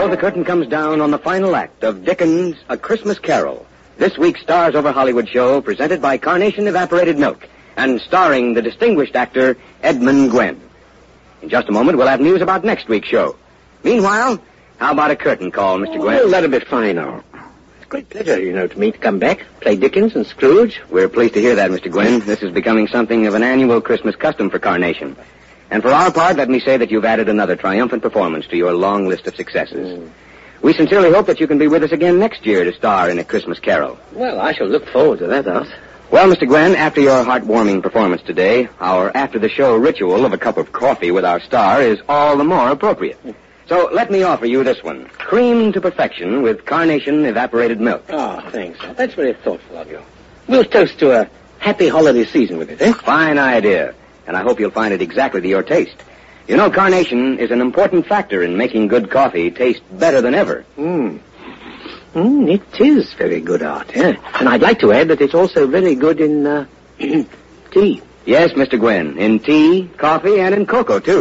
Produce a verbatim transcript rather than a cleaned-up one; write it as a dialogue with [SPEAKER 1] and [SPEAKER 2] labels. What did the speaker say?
[SPEAKER 1] So the curtain comes down on the final act of Dickens' A Christmas Carol, this week's Stars Over Hollywood show presented by Carnation Evaporated Milk and starring the distinguished actor Edmund Gwenn. In just a moment, we'll have news about next week's show. Meanwhile, how about a curtain call, Mister Gwenn?
[SPEAKER 2] Well, that'll be fine, now. It's a great pleasure, you know, to me to come back, play Dickens and Scrooge.
[SPEAKER 1] We're pleased to hear that, Mister Gwenn. This is becoming something of an annual Christmas custom for Carnation. And for our part, let me say that you've added another triumphant performance to your long list of successes. Mm. We sincerely hope that you can be with us again next year to star in A Christmas Carol.
[SPEAKER 2] Well, I shall look forward to that, Art.
[SPEAKER 1] Well, Mister Gwenn, after your heartwarming performance today, our after-the-show ritual of a cup of coffee with our star is all the more appropriate. So let me offer you this one. Cream to perfection with Carnation Evaporated Milk.
[SPEAKER 2] Oh, thanks, Art. That's very thoughtful of you. We'll toast to a happy holiday season with it, eh?
[SPEAKER 1] Fine idea. And I hope you'll find it exactly to your taste. You know, Carnation is an important factor in making good coffee taste better than ever.
[SPEAKER 2] Hmm. Mm, it is very good, Art, eh? And I'd like to add that it's also very good in, uh, tea.
[SPEAKER 1] Yes, Mister Gwenn, in tea, coffee, and in cocoa, too.